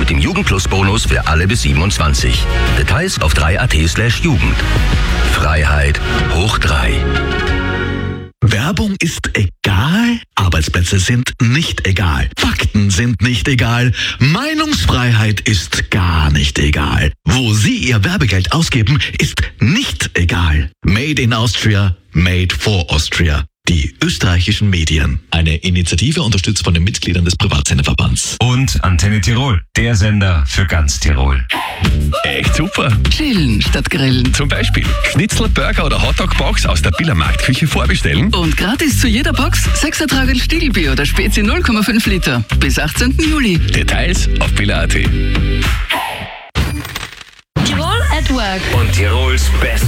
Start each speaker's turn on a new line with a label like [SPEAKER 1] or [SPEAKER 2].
[SPEAKER 1] mit dem Jugendplus-Bonus für alle bis 27. Details auf 3at/Jugend. Freiheit hoch 3.
[SPEAKER 2] Werbung ist egal, Arbeitsplätze sind nicht egal, Fakten sind nicht egal, Meinungsfreiheit ist gar nicht egal. Wo Sie Ihr Werbegeld ausgeben, ist nicht egal. Made in Austria, made for Austria. Die österreichischen Medien. Eine Initiative unterstützt von den Mitgliedern des Privatsenderverbands.
[SPEAKER 3] Und Antenne Tirol, der Sender für ganz Tirol.
[SPEAKER 4] Echt super.
[SPEAKER 5] Chillen statt grillen.
[SPEAKER 4] Zum Beispiel Schnitzel, Burger oder Hotdog-Box aus der Biller Marktküche vorbestellen.
[SPEAKER 5] Und gratis zu jeder Box 6er Tragel Stiegelbier oder Spezi 0,5 Liter. Bis 18. Juli.
[SPEAKER 4] Details auf biller.at.
[SPEAKER 6] Tirol at Work.
[SPEAKER 3] Und Tirols Best